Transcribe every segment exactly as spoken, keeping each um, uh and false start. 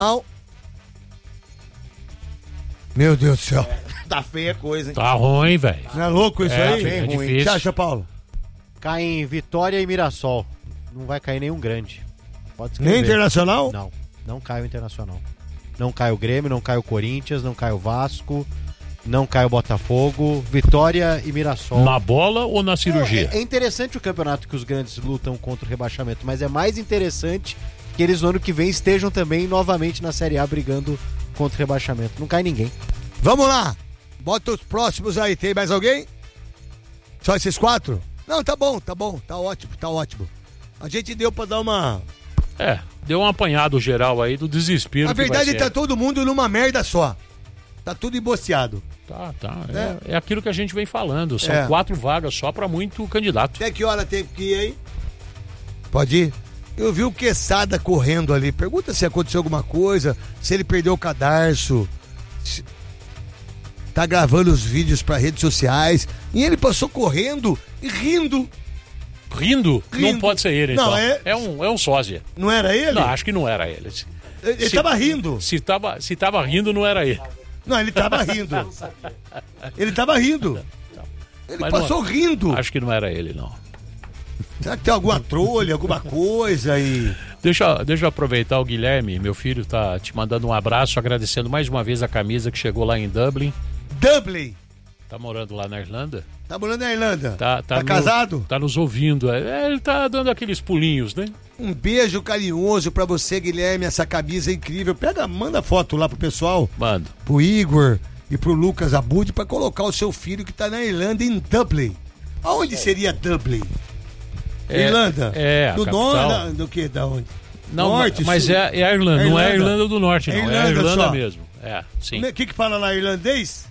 Meu Deus do céu. Tá feia a coisa, hein? Tá ruim, velho. Não é louco isso É, aí? é Bem ruim. difícil. O que você acha, Paulo? Cai em Vitória e Mirassol. Não vai cair nenhum grande. Pode escrever. Nem Internacional? Não, não cai o Internacional. Não cai o Grêmio, não cai o Corinthians, não cai o Vasco, não cai o Botafogo. Vitória e Mirassol. Na bola ou na cirurgia? É, é interessante o campeonato que os grandes lutam contra o rebaixamento, mas é mais interessante que eles no ano que vem estejam também novamente na Série A brigando contra o rebaixamento. Não cai ninguém. Vamos lá. Bota os próximos aí. Tem mais alguém? Só esses quatro? Não, tá bom, tá bom. Tá ótimo, tá ótimo. A gente deu pra dar uma... É, deu um apanhado geral aí do desespero. Na verdade, que vai tá ser. todo mundo numa merda só. Tá tudo emboceado. Tá, tá. É, é aquilo que a gente vem falando. São É. quatro vagas só pra muito candidato. Até que hora tem que ir aí? Pode ir? Eu vi o Quesada correndo ali. Pergunta se aconteceu alguma coisa, se ele perdeu o cadarço, se... tá gravando os vídeos pra redes sociais. E ele passou correndo e rindo. Rindo? Não Rindo. pode ser ele, Não, então. é- É um, é um sósia. Não era ele? Não, acho que não era ele. Ele Se- tava rindo. Se tava, se tava rindo, não era ele. Não, ele tava rindo. Ele tava rindo. Ele Mas passou não- rindo. Acho que não era ele, não. Será que tem alguma trolha, alguma coisa aí? Deixa, deixa eu aproveitar o Guilherme, meu filho, tá te mandando um abraço, agradecendo mais uma vez a camisa que chegou lá em Dublin. Dublin. Tá morando lá na Irlanda? Tá morando na Irlanda? Tá, Tá no- casado? Tá nos ouvindo. É, ele tá dando aqueles pulinhos, né? Um beijo carinhoso pra você, Guilherme. Essa camisa é incrível. Pega, manda foto lá pro pessoal. Mando. Pro Igor e pro Lucas Abud pra colocar o seu filho que tá na Irlanda, em Dublin. Aonde seria Dublin? É, Irlanda? é, a Do capital. norte? Do que? Da onde? Não, Norte, mas sul? é, é a Irlanda, É não é a Irlanda. Irlanda do Norte, não. É É, a Irlanda Irlanda só. mesmo. É, sim. O que que fala lá, irlandês?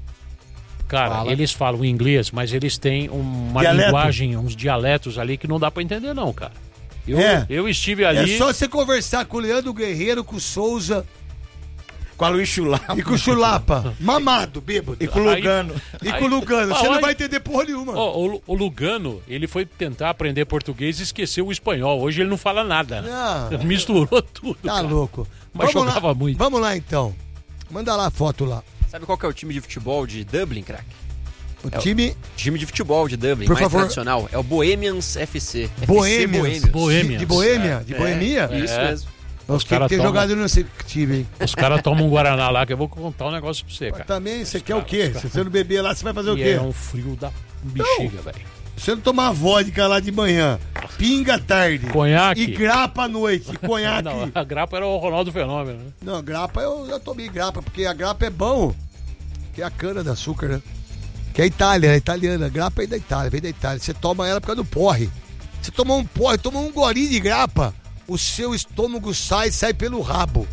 Cara, Fala. eles falam inglês, mas eles têm uma Dialeto. linguagem, uns dialetos ali que não dá pra entender, não, cara. Eu, É. eu estive ali. É só você conversar com o Leandro Guerreiro, com o Souza Com a Luiz Chulapa. e com o Chulapa. Mamado, bêbado. E com o Aí- Lugano. E Aí- com o Lugano. Você Ah, não olha- vai entender porra nenhuma. Ó, o, o Lugano, ele foi tentar aprender português e esqueceu o espanhol. Hoje ele não fala nada. né? Não. Misturou tudo. Tá cara. louco. Mas Vamos jogava lá. muito. Vamos lá então. Manda lá a foto lá. Sabe qual que é o time de futebol de Dublin, craque? O É o- time Time de futebol de Dublin, Por mais favor. tradicional. É o Bohemians F C. F C Bohemians. Bohemians. De, de Boêmia? De É, Boemia? Isso É. mesmo. Nós Os temos cara que ter toma- jogado nesse time, hein? Os caras tomam um Guaraná lá que eu vou contar um negócio pra você, cara. Também, você Os quer o caras- quê? os Se caras- você não beber lá, você vai fazer o E quê? é um frio da bexiga, velho. Se você não tomar vodka lá de manhã, pinga à tarde Conhaque. e grapa à noite, e conhaque. Não, a grapa era o Ronaldo Fenômeno, né? Não, grapa eu já tomei grapa, porque a grapa é bom. Que é a cana de açúcar, né? Que é Itália, é italiana. Grapa é da Itália, vem da Itália. Você toma ela por causa do porre. Você tomou um porre, tomou um golinho de grapa, o seu estômago sai, sai pelo rabo.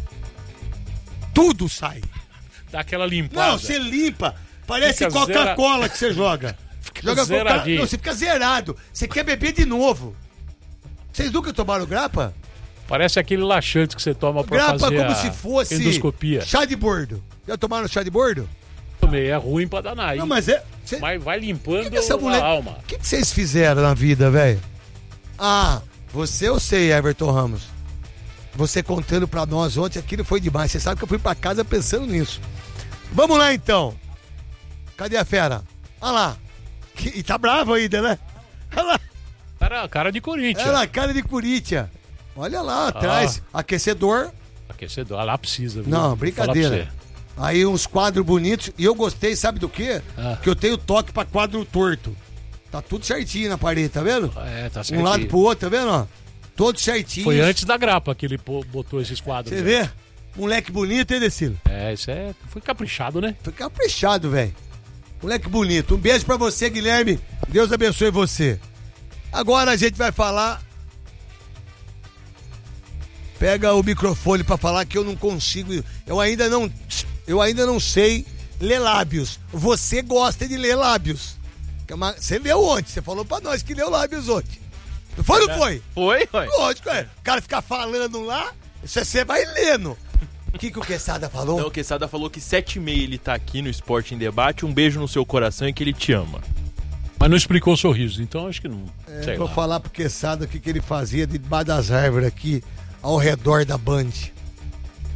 Tudo sai. Dá aquela limpada. Não, você limpa. Parece Fica Coca-Cola que você joga. joga Coca- zeradinho. Não, você fica zerado. Você quer beber de novo. Vocês nunca tomaram grapa? Parece aquele laxante que você toma pra Grapa fazer como a se fosse endoscopia. chá de bordo. Já tomaram chá de bordo? Tomei, é ruim pra danar. aí. Não, mas é... cê- Mas vai limpando que que essa a mulher- alma. O que que vocês fizeram na vida, velho? Ah, você eu sei, Everton Ramos. Você contando pra nós ontem, aquilo foi demais. Você sabe que eu fui pra casa pensando nisso. Vamos lá, então. Cadê a fera? Olha lá. Que- E tá bravo ainda, né? Olha lá. Cara, cara de Corinthians. Olha lá, cara de Corinthians. Olha lá atrás. Aquecedor. Aquecedor. Ah, lá precisa. Viu? Não, Vou falar brincadeira. pra você. Aí uns quadros bonitos. E eu gostei, sabe do quê? Ah. Que eu tenho toque pra quadro torto. Tá tudo certinho na parede, tá vendo? É, tá Um certinho. lado pro outro, tá vendo? Ó? Todo certinho. Foi antes da grapa que ele pô- botou esses quadros. Você né? vê? Moleque bonito, hein, Decilo? É, isso é. Foi caprichado, né? Foi caprichado, velho. Moleque bonito. Um beijo pra você, Guilherme. Deus abençoe você. Agora a gente vai falar. Pega o microfone pra falar que eu não consigo. Eu ainda não. Eu ainda não sei ler lábios. Você gosta de ler lábios. Que é uma- Você leu ontem. Você falou pra nós que leu lábios ontem. Não foi ou não foi? Foi, foi. Lógico, é. O cara fica falando lá, você vai lendo. O que, que o Quesada falou? Então, o Quesada falou que sete e meia ele tá aqui no Esporte em Debate. Um beijo no seu coração e que ele te ama. Mas não explicou o sorriso, então acho que não. É, sei vou lá. falar pro Quesada o que, que ele fazia debaixo das árvores aqui, ao redor da Band.